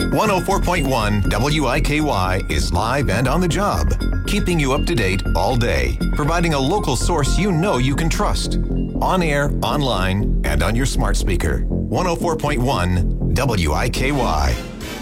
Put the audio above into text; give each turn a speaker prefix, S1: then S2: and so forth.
S1: 104.1 WIKY is live and on the job, keeping you up to date all day, providing a local source you know you can trust. On air, online, and on your smart speaker. 104.1 WIKY.